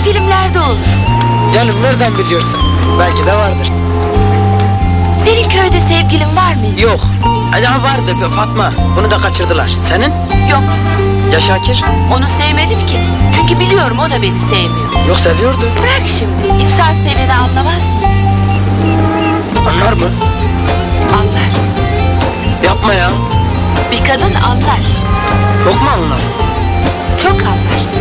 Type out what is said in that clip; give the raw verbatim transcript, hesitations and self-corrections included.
filmlerde olur. Canım nereden biliyorsun? Belki de vardır. Senin köyde sevgilin var mı? Yok. Acaba vardı Fatma. Bunu da kaçırdılar. Senin? Yok, Ya Şakir? onu sevmedim ki. Çünkü biliyorum o da beni sevmiyor. Yok seviyordu. Bırak şimdi, insan seveni anlamaz mı? Anlar mı? Anlar. Yapma ya. Bir kadın anlar. Yok mu anlar? Çok anlar.